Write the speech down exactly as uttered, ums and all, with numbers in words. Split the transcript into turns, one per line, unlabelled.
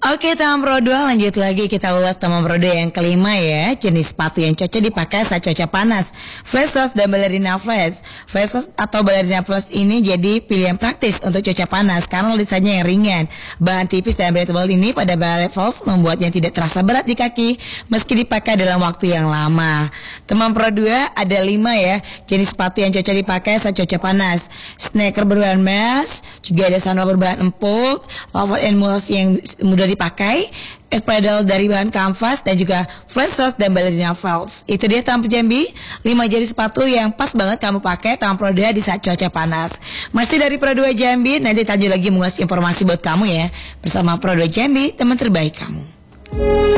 Oke, teman Pro dua, lanjut lagi kita ulas teman Pro dua yang kelima ya. Jenis sepatu yang cocok dipakai saat cuaca panas, flat shoes dan ballerina flats. Flat shoes atau ballerina flats ini jadi pilihan praktis untuk cuaca panas karena lisannya yang ringan. Bahan tipis dan breathable ini pada ballet flats membuatnya tidak terasa berat di kaki meski dipakai dalam waktu yang lama. Teman Pro dua, ada lima ya jenis sepatu yang cocok dipakai saat cuaca panas. Sneaker berbahan mesh, juga ada sandal berbahan empuk, loafer and mules yang mudah dipakai, pedal dari bahan kanvas, dan juga flat shoes dan ballerina flats. Itu dia Taman Jambi, lima jenis sepatu yang pas banget kamu pakai Taman Pro dua di saat cuaca panas. Masih dari Pro dua Jambi, nanti lanjut lagi mengulas informasi buat kamu ya bersama Pro dua Jambi, teman terbaik kamu.